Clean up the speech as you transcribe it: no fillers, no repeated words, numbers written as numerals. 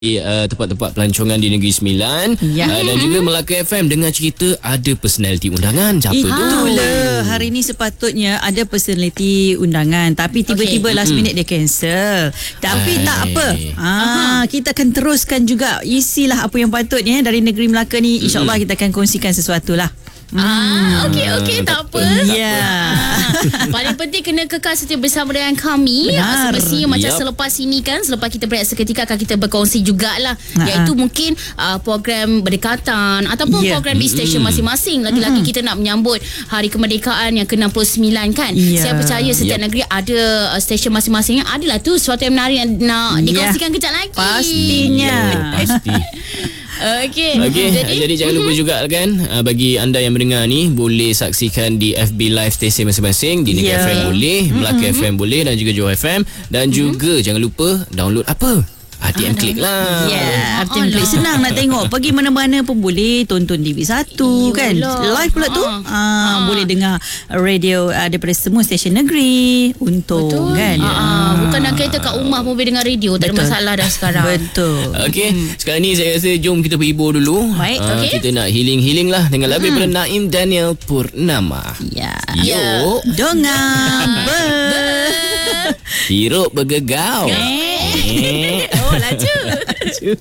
tempat-tempat pelancongan di Negeri Sembilan dan juga Melaka FM dengar cerita ada personaliti undangan. Siapa tu? Itulah, hari ni sepatutnya ada personality undangan, tapi tiba-tiba last minute dia cancel. Tapi tak apa, kita akan teruskan juga isilah apa yang patutnya dari Negeri Melaka ni. InsyaAllah kita akan kongsikan sesuatu lah. Okey, tak apa. Paling penting kena kekal setia bersama dengan kami. Semestinya macam selepas ini kan, selepas kita berehat seketika akan kita berkongsi jugalah, iaitu mungkin program berdekatan ataupun program di stesen masing-masing. Lagi-lagi kita nak menyambut Hari Kemerdekaan yang ke-69 kan. Saya percaya setiap negeri ada stesen masing-masing. Adalah tu sesuatu yang menarik yang nak dikongsikan kejap lagi. Pastinya. Pasti. Okey. Jadi jangan lupa juga kan, bagi anda yang mendengar ni boleh saksikan di FB Live stesen masing-masing. Di Negeri FM boleh, Melaka FM boleh, dan juga Johor FM. Dan juga jangan lupa download apa? RTM Klik lah. RTM Klik senang nak tengok. Pergi mana-mana pun boleh. Tonton TV1 kan. Live pula tu boleh dengar radio daripada semua stesen negeri. Untung kan. Bukan nak kereta kat rumah pun boleh dengar radio. Tak ada masalah dah sekarang. Betul. Okey, sekarang ni saya rasa jom kita berhibur dulu. Baik, Kita nak healing lah dengan lagu daripada Naim Daniel Purnama. Yuk Dongam hirup bergegau. Oh, laju.